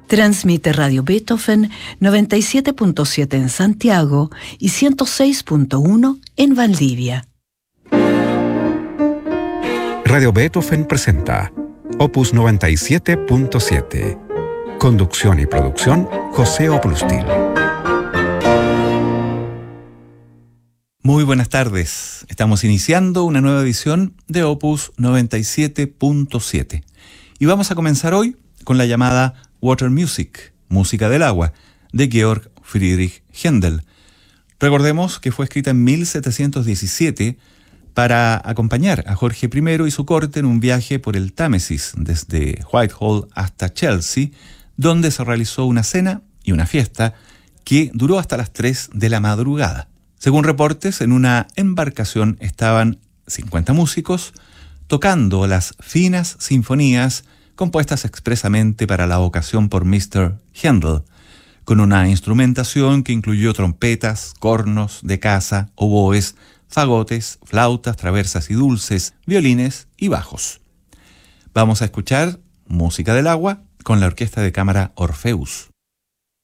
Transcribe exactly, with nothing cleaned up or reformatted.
Transmite Radio Beethoven noventa y siete punto siete en Santiago y ciento seis punto uno en Valdivia. Radio Beethoven presenta Opus noventa y siete punto siete. Conducción y producción, José Oprustil. Muy buenas tardes. Estamos iniciando una nueva edición de Opus noventa y siete punto siete. Y vamos a comenzar hoy con la llamada Water Music, música del agua, de Georg Friedrich Händel. Recordemos que fue escrita en mil setecientos diecisiete para acompañar a Jorge primero y su corte en un viaje por el Támesis, desde Whitehall hasta Chelsea, donde se realizó una cena y una fiesta que duró hasta las tres de la madrugada. Según reportes, en una embarcación estaban cincuenta músicos tocando las finas sinfonías compuestas expresamente para la ocasión por mister Händel, con una instrumentación que incluyó trompetas, cornos de caza, oboes, fagotes, flautas, traversas y dulces, violines y bajos. Vamos a escuchar música del agua con la orquesta de cámara Orpheus.